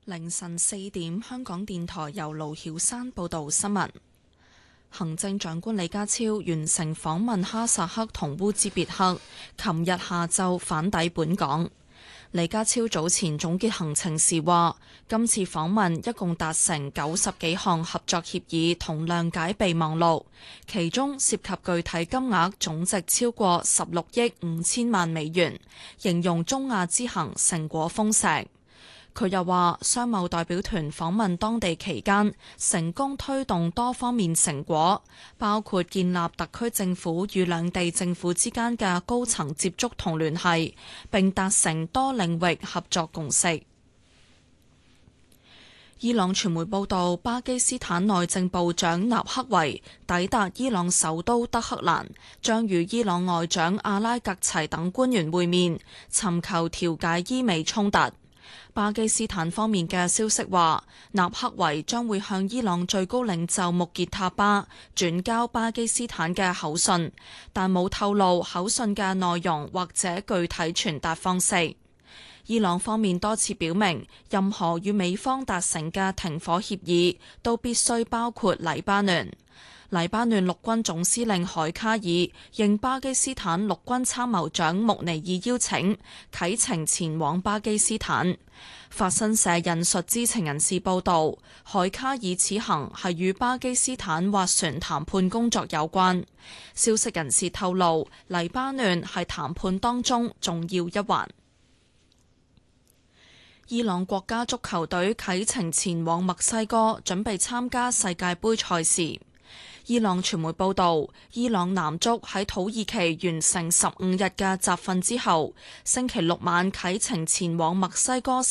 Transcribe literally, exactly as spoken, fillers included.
凌晨四點，香港電台由盧曉山報道新聞。行政長官李家超完成訪問哈薩克同烏茲別克，琴日下晝返抵本港。李家超早前總結行程時話，今次訪問一共達成九十幾項合作協議同諒解備忘錄，其中涉及具體金額總值超過十六億五千萬美元，形容中亞之行成果豐碩。佢又話，商貿代表團訪問當地期間，成功推動多方面成果，包括建立特區政府與兩地政府之間嘅高層接觸同聯繫，並達成多領域合作共識。伊朗傳媒報道，巴基斯坦內政部長納克維抵達伊朗首都德黑蘭，將與伊朗外長阿拉格齊等官員會面，尋求調解伊美衝突。巴基斯坦方面嘅消息話，納克維將會向伊朗最高領袖穆傑塔巴轉交巴基斯坦嘅口信，但冇透露口信嘅內容或者具體傳達方式。伊朗方面多次表明，任何與美方達成嘅停火協議都必須包括黎巴嫩。黎巴嫩陸軍總司令海卡爾應巴基斯坦陸軍參謀長穆尼爾邀請，啟程前往巴基斯坦。法新社引述知情人士報道，海卡爾此行係與巴基斯坦斡旋談判工作有關。消息人士透露，黎巴嫩係談判當中重要一環。伊朗國家足球隊啟程前往墨西哥，準備參加世界盃賽事。伊朗傳媒報道，伊朗男足喺土耳其完成十五日嘅集訓之後，星期六晚啟程前往墨西哥